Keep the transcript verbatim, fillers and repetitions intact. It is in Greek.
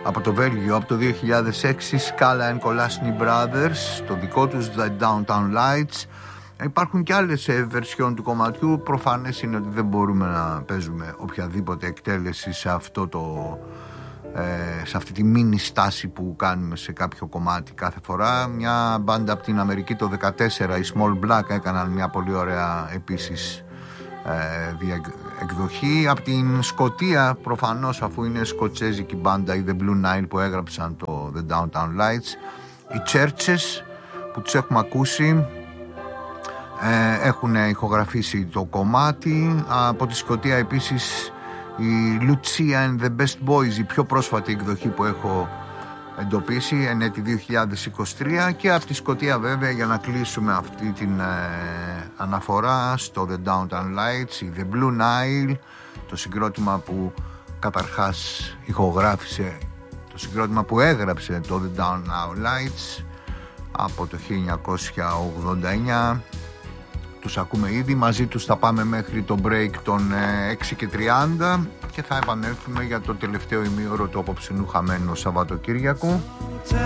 από το Βέλγιο από το δύο χιλιάδες έξι, Scala and Kolasny Brothers, το δικό τους The Downtown Lights. Υπάρχουν και άλλες version του κομματιού. Προφανές είναι ότι δεν μπορούμε να παίζουμε οποιαδήποτε εκτέλεση σε αυτό το ε, σε αυτή τη μίνι στάση που κάνουμε σε κάποιο κομμάτι κάθε φορά. Μια μπάντα από την Αμερική το δεκατέσσερα, οι Small Black, έκαναν μια πολύ ωραία επίσης ε, εκδοχή. Από την Σκωτία, προφανώς, αφού είναι σκοτσέζικη μπάντα, η The Blue Nile, που έγραψαν το The Downtown Lights. Οι Churches, που τους έχουμε ακούσει, ε, έχουν ηχογραφήσει το κομμάτι. Από τη Σκωτία επίσης η Lucia and the Best Boys, η πιο πρόσφατη εκδοχή που έχω εντοπίσει, εν έτη δύο χιλιάδες είκοσι τρία. Και από τη Σκωτία, βέβαια, για να κλείσουμε αυτή την ε, αναφορά στο The Downtown Lights, η The Blue Nile, το συγκρότημα που καταρχάς ηχογράφησε, το συγκρότημα που έγραψε το The Downtown Lights από το χίλια εννιακόσια ογδόντα εννιά. Τους ακούμε ήδη, μαζί τους θα πάμε μέχρι το break των έξι και τριάντα και θα επανέλθουμε για το τελευταίο ημίωρο του απόψινού χαμένου Σαββατοκύριακου.